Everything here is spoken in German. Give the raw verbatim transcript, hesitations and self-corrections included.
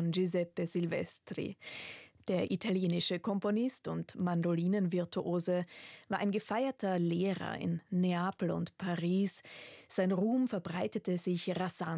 von Giuseppe Silvestri. Der italienische Komponist und Mandolinenvirtuose war ein gefeierter Lehrer in Neapel und Paris. Sein Ruhm verbreitete sich rasant